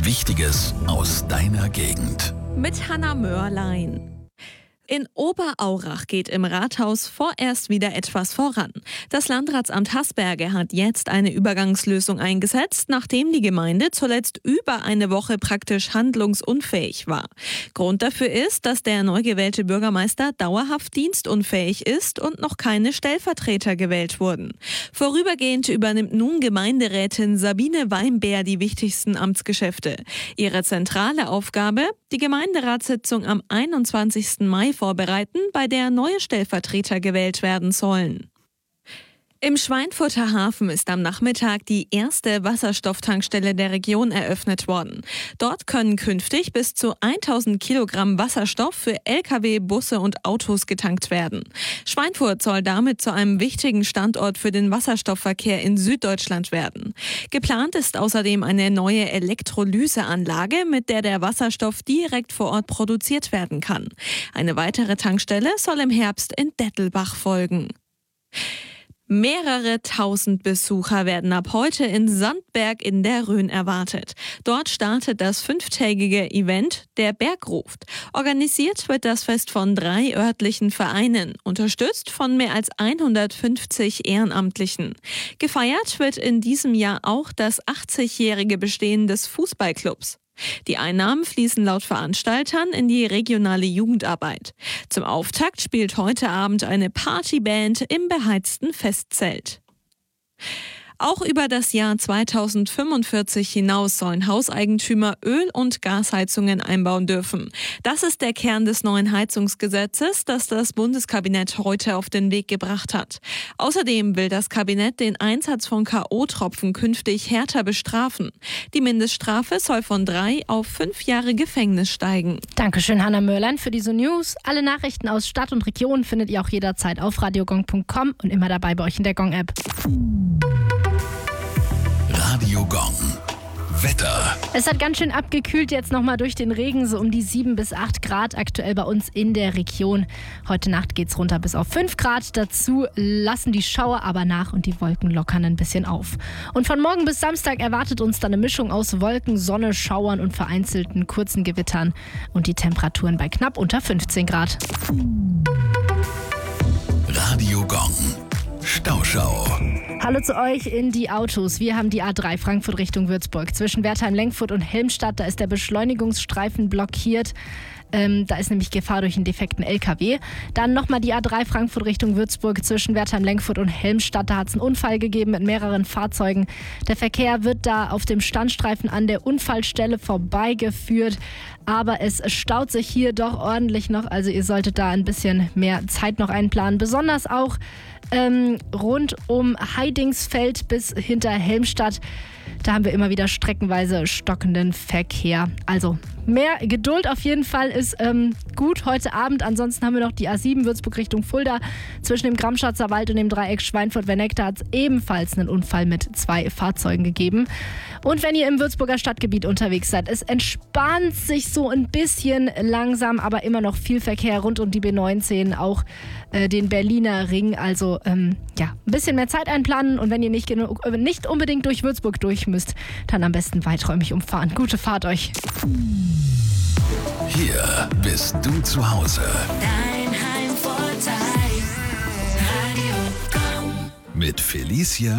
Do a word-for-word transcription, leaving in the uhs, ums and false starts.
Wichtiges aus deiner Gegend. Mit Hannah Mörlein. In Oberaurach geht im Rathaus vorerst wieder etwas voran. Das Landratsamt Hasberge hat jetzt eine Übergangslösung eingesetzt, nachdem die Gemeinde zuletzt über eine Woche praktisch handlungsunfähig war. Grund dafür ist, dass der neu gewählte Bürgermeister dauerhaft dienstunfähig ist und noch keine Stellvertreter gewählt wurden. Vorübergehend übernimmt nun Gemeinderätin Sabine Weinbär die wichtigsten Amtsgeschäfte. Ihre zentrale Aufgabe: die Gemeinderatssitzung am einundzwanzigsten Mai vorbereiten, bei der neue Stellvertreter gewählt werden sollen. Im Schweinfurter Hafen ist am Nachmittag die erste Wasserstofftankstelle der Region eröffnet worden. Dort können künftig bis zu tausend Kilogramm Wasserstoff für L K W, Busse und Autos getankt werden. Schweinfurt soll damit zu einem wichtigen Standort für den Wasserstoffverkehr in Süddeutschland werden. Geplant ist außerdem eine neue Elektrolyseanlage, mit der der Wasserstoff direkt vor Ort produziert werden kann. Eine weitere Tankstelle soll im Herbst in Dettelbach folgen. Mehrere tausend Besucher werden ab heute in Sandberg in der Rhön erwartet. Dort startet das fünftägige Event Der Berg ruft. Organisiert wird das Fest von drei örtlichen Vereinen, unterstützt von mehr als hundertfünfzig Ehrenamtlichen. Gefeiert wird in diesem Jahr auch das achtzigjährige Bestehen des Fußballclubs. Die Einnahmen fließen laut Veranstaltern in die regionale Jugendarbeit. Zum Auftakt spielt heute Abend eine Partyband im beheizten Festzelt. Auch über das Jahr zweitausendfünfundvierzig hinaus sollen Hauseigentümer Öl- und Gasheizungen einbauen dürfen. Das ist der Kern des neuen Heizungsgesetzes, das das Bundeskabinett heute auf den Weg gebracht hat. Außerdem will das Kabinett den Einsatz von K O-Tropfen künftig härter bestrafen. Die Mindeststrafe soll von drei auf fünf Jahre Gefängnis steigen. Dankeschön, Hannah Mörlein, für diese News. Alle Nachrichten aus Stadt und Region findet ihr auch jederzeit auf radiogong punkt com und immer dabei bei euch in der Gong-App. Radio Gong. Wetter. Es hat ganz schön abgekühlt jetzt nochmal durch den Regen, so um die sieben bis acht Grad aktuell bei uns in der Region. Heute Nacht geht's runter bis auf fünf Grad. Dazu lassen die Schauer aber nach und die Wolken lockern ein bisschen auf. Und von morgen bis Samstag erwartet uns dann eine Mischung aus Wolken, Sonne, Schauern und vereinzelten kurzen Gewittern. Und die Temperaturen bei knapp unter fünfzehn Grad. Radio Gong. Stauschau. Hallo zu euch in die Autos. Wir haben die A drei Frankfurt Richtung Würzburg. Zwischen Wertheim-Lenkfurt und Helmstadt, da ist der Beschleunigungsstreifen blockiert. Ähm, da ist nämlich Gefahr durch einen defekten L K W. Dann nochmal die A drei Frankfurt Richtung Würzburg zwischen Wertheim-Lenkfurt und Helmstadt. Da hat es einen Unfall gegeben mit mehreren Fahrzeugen. Der Verkehr wird da auf dem Standstreifen an der Unfallstelle vorbeigeführt. Aber es staut sich hier doch ordentlich noch. Also ihr solltet da ein bisschen mehr Zeit noch einplanen. Besonders auch ähm, rund um Heidingsfeld bis hinter Helmstadt. Da haben wir immer wieder streckenweise stockenden Verkehr. Also mehr Geduld auf jeden Fall ist ähm, gut heute Abend. Ansonsten haben wir noch die A sieben Würzburg Richtung Fulda. Zwischen dem Gramschatzer Wald und dem Dreieck Schweinfurt-Werneck, da hat es ebenfalls einen Unfall mit zwei Fahrzeugen gegeben. Und wenn ihr im Würzburger Stadtgebiet unterwegs seid, es entspannt sich so ein bisschen langsam, aber immer noch viel Verkehr rund um die B neunzehn, auch äh, den Berliner Ring. Also ähm, ja, ein bisschen mehr Zeit einplanen und wenn ihr nicht, genug, äh, nicht unbedingt durch Würzburg durch müsst, dann am besten weiträumig umfahren. Gute Fahrt euch. Hier bist du zu Hause. Dein Heimvorteil. Radio Gong. Mit Felicia